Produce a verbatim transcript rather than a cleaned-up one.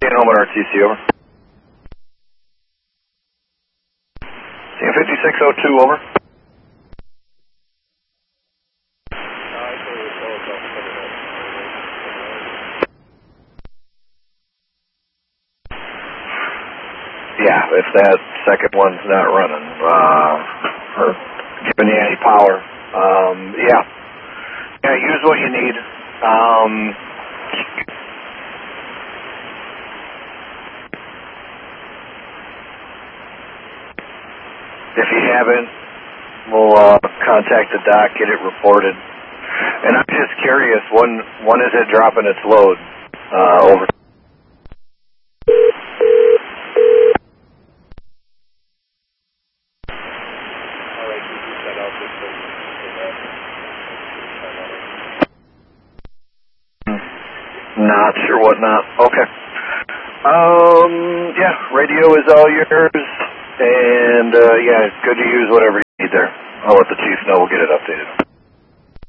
Staying home at R T C, over. C M fifty-six oh two, over. Yeah, if that second one's not running, uh, or giving you any power, um, yeah. Yeah, use what you need. Um, if you haven't, we'll uh, contact the doc, get it reported. And I'm just curious, when when is it dropping its load uh, over? Not sure what not. Okay. Um, yeah, radio is all yours, and uh, yeah, good to use whatever